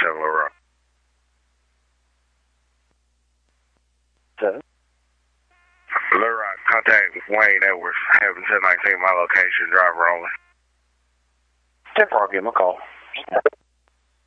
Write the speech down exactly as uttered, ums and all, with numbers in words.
seven Little Rock. Seven. Little Rock, contact Wayne Edwards, having ten nineteen, my location, driver only. ten four, I'll give him a call.